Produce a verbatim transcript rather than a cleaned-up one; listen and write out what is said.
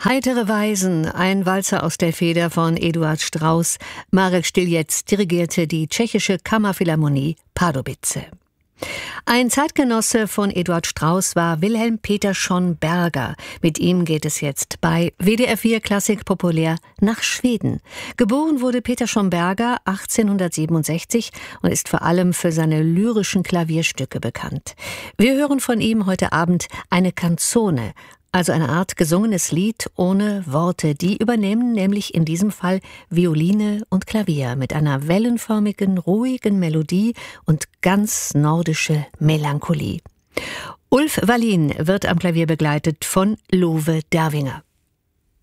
Heitere Weisen, ein Walzer aus der Feder von Eduard Strauss. Marek Styljec dirigierte die tschechische Kammerphilharmonie Pardubice. Ein Zeitgenosse von Eduard Strauss war Wilhelm Petersson Berger. Mit ihm geht es jetzt bei W D R vier Klassik populär nach Schweden. Geboren wurde Petersson Berger achtzehnhundertsiebenundsechzig und ist vor allem für seine lyrischen Klavierstücke bekannt. Wir hören von ihm heute Abend eine Canzone, also eine Art gesungenes Lied ohne Worte. Die übernehmen nämlich in diesem Fall Violine und Klavier mit einer wellenförmigen, ruhigen Melodie und ganz nordische Melancholie. Ulf Wallin wird am Klavier begleitet von Love Dervinger.